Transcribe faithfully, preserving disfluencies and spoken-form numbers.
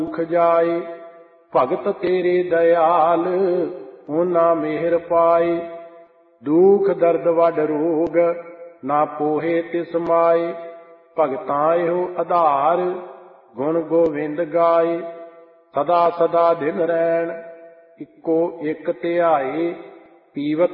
ਦੁਖ ਜਾਏ। ਭਗਤ ਤੇਰੇ ਦਇਆਲ ਉਹਨਾਂ ਮਿਹਰ ਪਾਏ। ਦੁਖ ਦਰਦ ਵੱਡ ਰੋਗ ਨਾ ਪੋਹੇ ਤਿਸ ਮਾਏ। ਭਗਤਾਂ ਇਹੋ ਆਧਾਰ ਗੁਣ ਗੋਵਿੰਦ ਗਾਏ। ਸਦਾ ਸਦਾ ਦਿਨ ਰੈਣ ਇੱਕੋ ਇੱਕ ਧਿਆਏ। ਪੀਵਤ